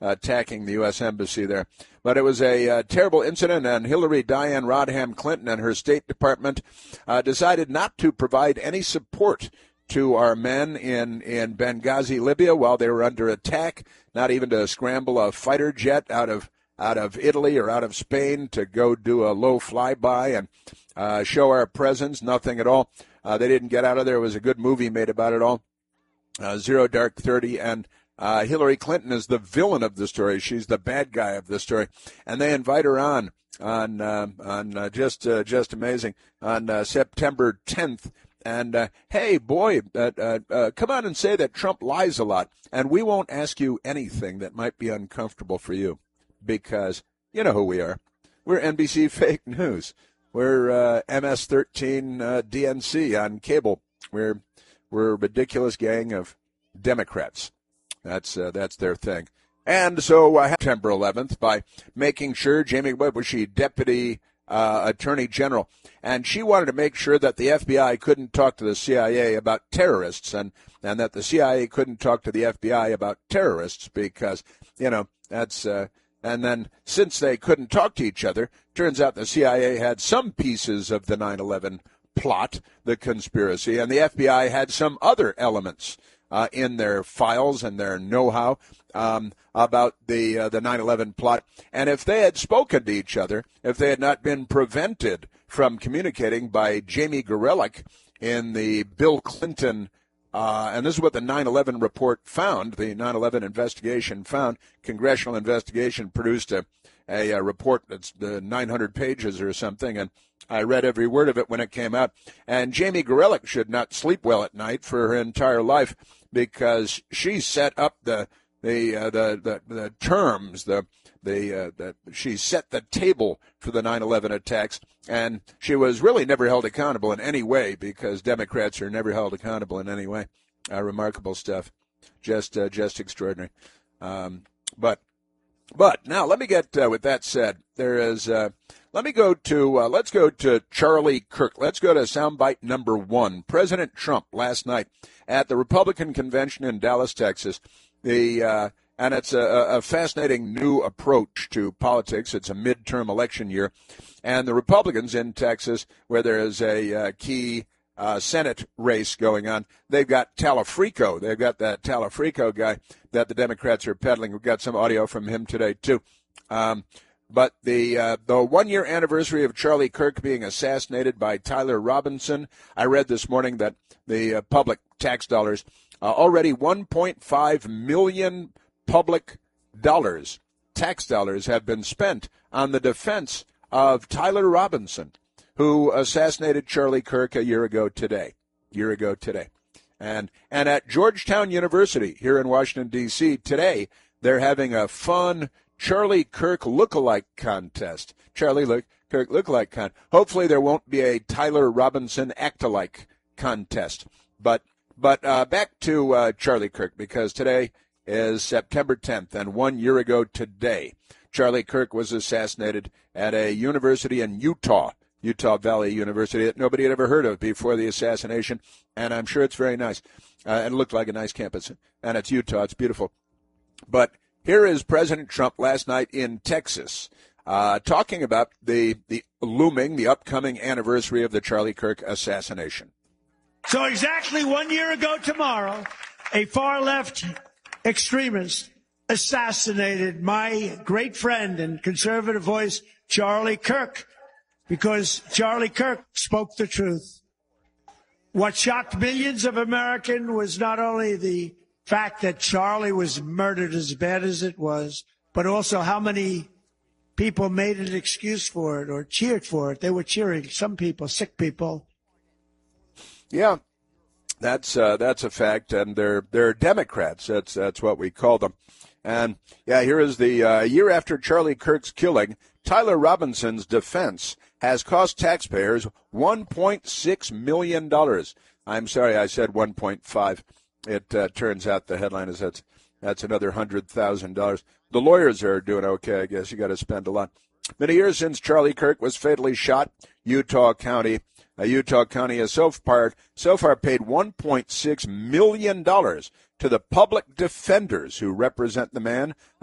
attacking the U.S. Embassy there. But it was a terrible incident, and Hillary Diane Rodham Clinton and her State Department decided not to provide any support to our men in Benghazi, Libya, while they were under attack, not even to scramble a fighter jet out of Italy or out of Spain to go do a low flyby and show our presence, nothing at all. They didn't get out of there. There was a good movie made about it all, Zero Dark 30, and Hillary Clinton is the villain of the story. She's the bad guy of the story, and they invite her on just amazing on September 10th. And hey, boy, come on and say that Trump lies a lot, and we won't ask you anything that might be uncomfortable for you, because you know who we are. We're NBC Fake News. We're MS-13 DNC on cable. We're a ridiculous gang of Democrats. That's their thing. And so September 11th, by making sure Jamie Webb was she deputy attorney general, and she wanted to make sure that the FBI couldn't talk to the CIA about terrorists, and that the CIA couldn't talk to the FBI about terrorists, because that's and then since they couldn't talk to each other, turns out the CIA had some pieces of the 9/11 plot, the conspiracy, and the FBI had some other elements in their files and their know-how about the 9/11 plot. And if they had spoken to each other, if they had not been prevented from communicating by Jamie Gorelick in the Bill Clinton, and this is what the 9/11 report found, the 9/11 investigation found, congressional investigation produced a report that's 900 pages or something, and I read every word of it when it came out. And Jamie Gorelick should not sleep well at night for her entire life, because she set up the terms, she set the table for the 9/11 attacks, and she was really never held accountable in any way, because Democrats are never held accountable in any way. Remarkable stuff, just extraordinary. But now let me get with that said, there is. Let's go to Charlie Kirk. Let's go to soundbite number 1. President Trump last night at the Republican convention in Dallas, Texas. And it's a fascinating new approach to politics. It's a midterm election year, and the Republicans in Texas, where there is a key Senate race going on, they've got Talafrico. They've got that Talafrico guy that the Democrats are peddling. We've got some audio from him today too. But the 1-year anniversary of Charlie Kirk being assassinated by Tyler Robinson, I read this morning that the public tax dollars, already 1.5 million public dollars, tax dollars, have been spent on the defense of Tyler Robinson, who assassinated Charlie Kirk a year ago today. And at Georgetown University here in Washington, D.C. today, they're having a fun Charlie Kirk lookalike contest. Charlie Kirk lookalike contest. Hopefully there won't be a Tyler Robinson act-alike contest. But back to Charlie Kirk, because today is September 10th, and 1 year ago today, Charlie Kirk was assassinated at a university in Utah Valley University, that nobody had ever heard of before the assassination, and I'm sure it's very nice. And it looked like a nice campus, and it's Utah. It's beautiful. But here is President Trump last night in Texas, talking about the upcoming anniversary of the Charlie Kirk assassination. So exactly 1 year ago tomorrow, a far-left extremist assassinated my great friend and conservative voice, Charlie Kirk, because Charlie Kirk spoke the truth. What shocked millions of Americans was not only the fact that Charlie was murdered, as bad as it was, but also how many people made an excuse for it or cheered for it. They were cheering, some people, sick people. Yeah, that's a fact, and they're Democrats. That's what we call them. And yeah, here is the year after Charlie Kirk's killing. Tyler Robinson's defense has cost taxpayers $1.6 million. I'm sorry, I said 1.5. It turns out the headline is that's another $100,000. The lawyers are doing okay, I guess. You got to spend a lot. Many years since Charlie Kirk was fatally shot, Utah County has so far paid $1.6 million to the public defenders who represent the man